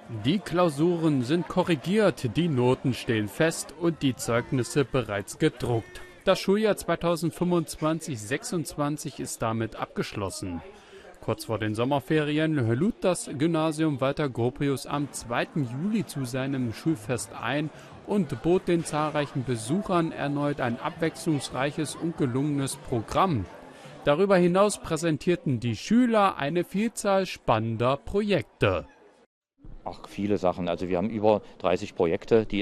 Die Klausuren sind korrigiert, die Noten stehen fest und die Zeugnisse bereits gedruckt. Das Schuljahr 2025/26 ist damit abgeschlossen. Kurz vor den Sommerferien lud das Gymnasium Walter Gropius am 2. Juli zu seinem Schulfest ein und bot den zahlreichen Besuchern erneut ein abwechslungsreiches und gelungenes Programm. Darüber hinaus präsentierten die Schüler eine Vielzahl spannender Projekte. Ach, viele Sachen. Also wir haben über 30 Projekte, die